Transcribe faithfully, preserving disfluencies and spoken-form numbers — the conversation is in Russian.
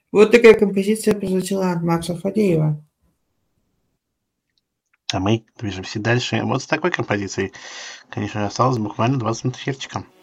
Вот такая композиция прозвучала от Макса Фадеева. А мы движемся дальше. Вот с такой композицией, конечно, осталось буквально двадцать минут эфирчика.